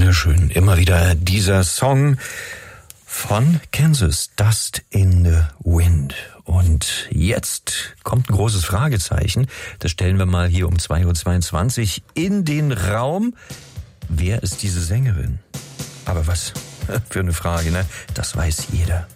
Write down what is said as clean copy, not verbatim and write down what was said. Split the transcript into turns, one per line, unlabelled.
wunderschön. Immer wieder dieser Song von Kansas, Dust in the Wind. Und jetzt kommt ein großes Fragezeichen. Das stellen wir mal hier um 2:22 Uhr in den Raum. Wer ist diese Sängerin? Aber was für eine Frage, ne? Das weiß jeder.